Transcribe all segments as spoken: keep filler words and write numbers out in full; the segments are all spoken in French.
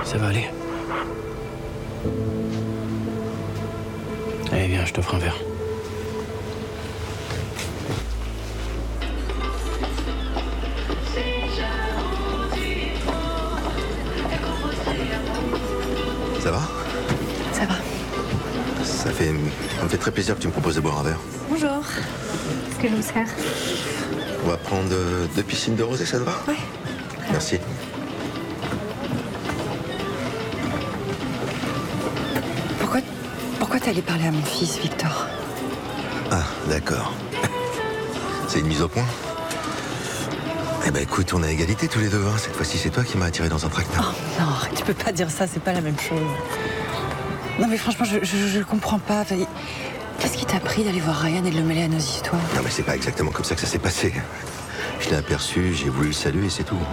Ça va aller. Allez, viens, je t'offre un verre. Ça va? Ça va. Ça fait, ça me fait très plaisir que tu me proposes de boire un verre. Bonjour. Est-ce que je vous sers? On va prendre euh, deux piscines de rosé, ça te va? Oui. Merci. Pourquoi, pourquoi t'es allé parler à mon fils, Victor? Ah, d'accord. C'est une mise au point? Eh ben écoute, on a égalité tous les deux. Hein. Cette fois-ci, c'est toi qui m'as attiré dans un tracteur. Oh non, arrête, tu peux pas dire ça, c'est pas la même chose. Non mais franchement, je, je, je comprends pas. Qu'est-ce qui t'a pris d'aller voir Ryan et de le mêler à nos histoires? Non mais c'est pas exactement comme ça que ça s'est passé. Je l'ai aperçu, j'ai voulu le saluer et c'est tout.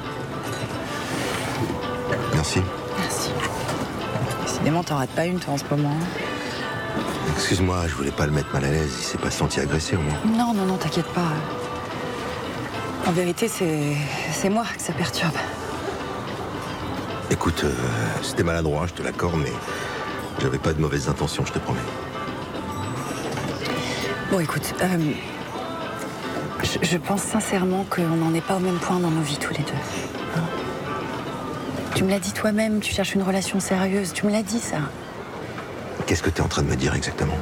Merci. Merci. Décidément, t'en rates pas une, toi, en ce moment. Excuse-moi, je voulais pas le mettre mal à l'aise. Il s'est pas senti agressé, au moins. Non, non, non, t'inquiète pas. En vérité, c'est... c'est moi que ça perturbe. Écoute, euh, c'était maladroit, je te l'accorde, mais j'avais pas de mauvaises intentions, je te promets. Bon, écoute, euh, je, je pense sincèrement qu'on n'en est pas au même point dans nos vies, tous les deux. Hein? Tu me l'as dit toi-même, tu cherches une relation sérieuse. Tu me l'as dit, ça. Qu'est-ce que t'es en train de me dire exactement?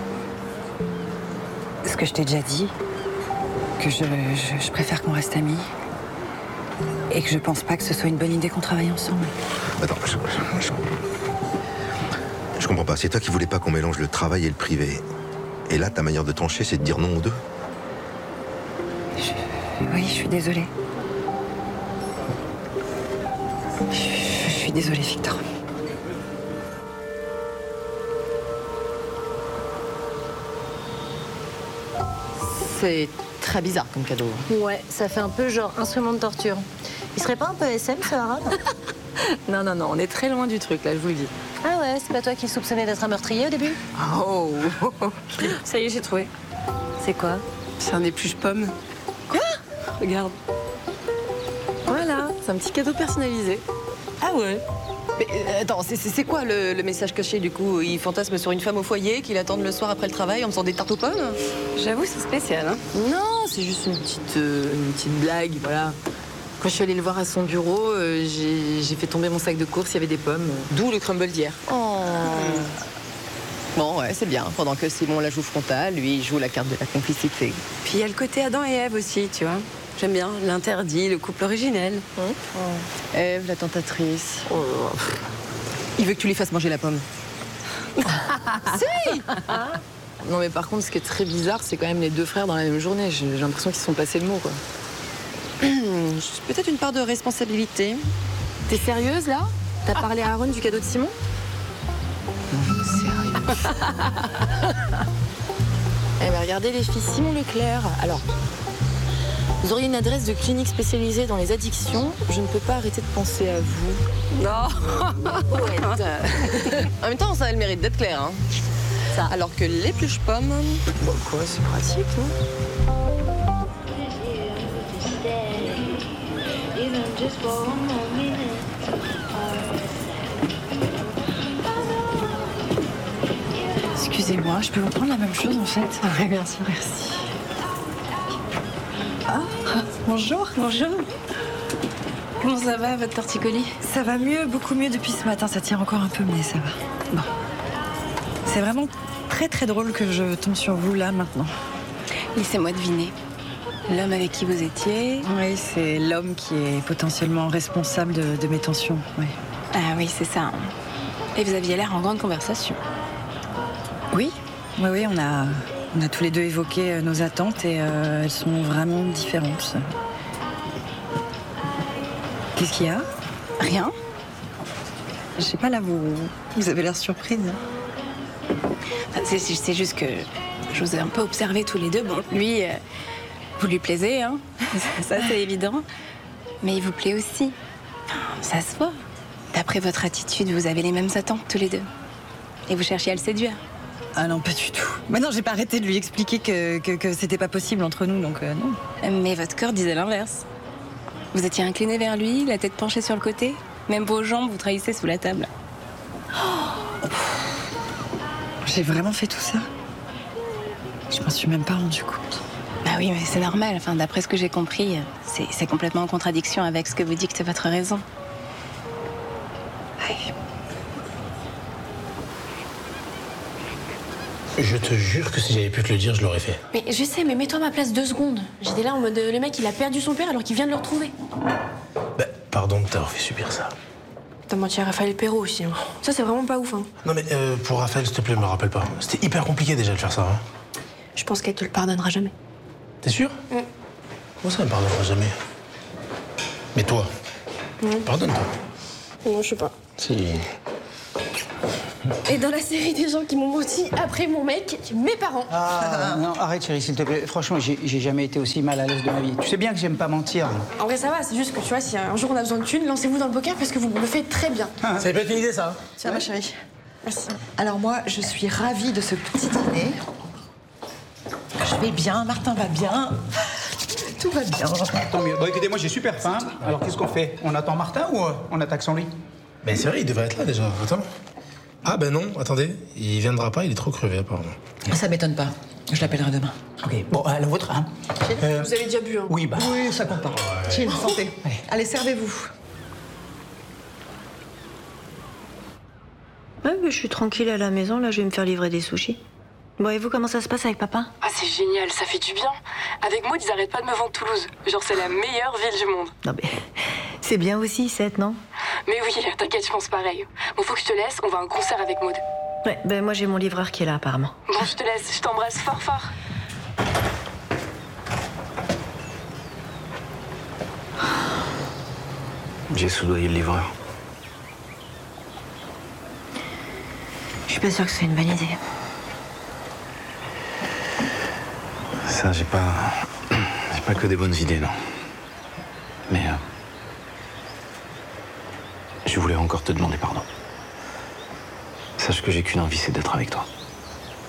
Ce que je t'ai déjà dit, que je, je, je préfère qu'on reste amis et que je pense pas que ce soit une bonne idée qu'on travaille ensemble. Attends, je, je, je, je comprends pas. C'est toi qui voulais pas qu'on mélange le travail et le privé. Et là, ta manière de trancher, c'est de dire non aux deux? je, Oui, je suis désolée. Je, je suis désolée, Victor. C'est très bizarre comme cadeau. Ouais, ça fait un peu genre instrument de torture. Il serait pas un peu S M, ce Harold? Non, non, non, on est très loin du truc, là, je vous le dis. Ah ouais, c'est pas toi qui soupçonnais d'être un meurtrier au début? Oh, Ça y est, j'ai trouvé. C'est quoi? c'est un épluche pomme. Quoi? Regarde. Voilà, c'est un petit cadeau personnalisé. Ah ouais? Mais euh, attends, c'est- c'est c'est quoi le, le message caché du coup? Il fantasme sur une femme au foyer qu'il attend le soir après le travail en faisant des tartes aux pommes? J'avoue, c'est spécial, hein. Non, c'est juste une petite, euh, une petite blague, voilà. Quand je suis allée le voir à son bureau, euh, j'ai j'ai fait tomber mon sac de course, il y avait des pommes. euh, D'où le crumble d'hier. Oh. Bon, ouais, c'est bien. Pendant que Simon la joue frontale, lui, il joue la carte de la complicité. Puis il y a le côté Adam et Ève aussi, tu vois. J'aime bien l'interdit, le couple originel. Ève, la tentatrice. Il veut que tu lui fasses manger la pomme. Si. Non, mais par contre, ce qui est très bizarre, c'est quand même les deux frères dans la même journée. J'ai j'ai l'impression qu'ils se sont passés le mot, quoi. Peut-être une part de responsabilité. T'es sérieuse, là? T'as parlé à Aaron du cadeau de Simon? Sérieux. Eh ben, regardez les filles, Simon Leclerc. Alors, vous auriez une adresse de clinique spécialisée dans les addictions. Je ne peux pas arrêter de penser à vous. Non. En même temps, ça a le mérite d'être clair, hein. Ça. Alors que l'épluche pomme... Bon, quoi, c'est pratique, non? Excusez-moi, je peux vous prendre la même chose en fait? Oui, bien sûr, merci. Ah, bonjour. Bonjour. Comment ça va, votre torticolis? Ça va mieux, beaucoup mieux depuis ce matin. Ça tire encore un peu, mais ça va. Bon. C'est vraiment très très drôle que je tombe sur vous là maintenant. Laissez-moi deviner. L'homme avec qui vous étiez? Oui, c'est l'homme qui est potentiellement responsable de, de mes tensions. Oui. Ah oui, c'est ça. Et vous aviez l'air en grande conversation. Oui, oui, oui, on a, on a tous les deux évoqué euh, nos attentes et euh, elles sont vraiment différentes. Qu'est-ce qu'il y a? Rien? Je sais pas, là, vous, vous avez l'air surprise. Enfin, c'est, c'est juste que je vous ai un peu observé tous les deux. Bon, lui, euh, vous lui plaisez, hein? Ça, c'est évident. Mais il vous plaît aussi. Ça se voit. D'après votre attitude, vous avez les mêmes attentes tous les deux. Et vous cherchez à le séduire. Ah non, pas du tout. Mais non, j'ai pas arrêté de lui expliquer que, que, que c'était pas possible entre nous, donc euh, non. Mais votre corps disait l'inverse. Vous étiez incliné vers lui, la tête penchée sur le côté. Même vos jambes, vous trahissez sous la table. J'ai vraiment fait tout ça? Je m'en suis même pas rendu compte. Bah oui, mais c'est normal. Enfin, d'après ce que j'ai compris, c'est c'est complètement en contradiction avec ce que vous dicte votre raison. Je te jure que si j'avais pu te le dire, je l'aurais fait. Mais je sais, mais mets-toi à ma place deux secondes. J'étais là en mode le mec il a perdu son père alors qu'il vient de le retrouver. Bah, pardon de t'avoir fait subir ça. T'as menti à Raphaël Perrault aussi. Hein. Ça c'est vraiment pas ouf. Hein. Non mais euh, pour Raphaël, s'il te plaît, me le rappelle pas. C'était hyper compliqué déjà de faire ça. Hein. Je pense qu'elle te le pardonnera jamais. T'es sûr? Mm. Comment ça, elle me pardonnera jamais? Mais toi, Mm. pardonne-toi. Non, je sais pas. Si. Et dans la série des gens qui m'ont menti après mon mec, mes parents. Ah, non, arrête chérie, s'il te plaît. Franchement, j'ai j'ai jamais été aussi mal à l'aise de ma vie. Tu sais bien que j'aime pas mentir. En vrai ça va, c'est juste que tu vois, si un jour on a besoin de thunes, lancez-vous dans le poker parce que vous le faites très bien. Ça peut être une idée, ça. Tiens, ma chérie. Merci. Alors moi, je suis ravie de ce petit dîner. Je vais bien, Martin va bien. Tout va bien. Tant mieux. Bon, écoutez, moi j'ai super faim. Alors qu'est-ce qu'on fait? On attend Martin ou euh, on attaque son lit? Mais c'est vrai, il devrait être là déjà. Attends. Ah ben non, attendez, il viendra pas, il est trop crevé apparemment. Ça m'étonne pas. Je l'appellerai demain. Ok, bon, à la vôtre, hein. Euh, Vous avez déjà bu, hein? Oui, bah. Oui, ça compte pas. Chill, santé. Allez. Allez, servez-vous. Ouais, mais je suis tranquille à la maison, là, je vais me faire livrer des sushis. Bon, et vous, comment ça se passe avec papa? Ah, c'est génial, ça fait du bien. Avec Maud, ils arrêtent pas de me vendre Toulouse. Genre, c'est la meilleure ville du monde. Non, mais c'est bien aussi, Seth, non? Mais oui, t'inquiète, je pense pareil. Bon, faut que je te laisse, on va à un concert avec Maud. Ouais, ben moi, j'ai mon livreur qui est là, apparemment. Bon, je te laisse, je t'embrasse fort fort. J'ai soudoyé le livreur. Je suis pas sûre que c'est une bonne idée. Ça, j'ai pas. J'ai pas que des bonnes idées, non. Mais. euh, Je voulais encore te demander pardon. Sache que j'ai qu'une envie, c'est d'être avec toi.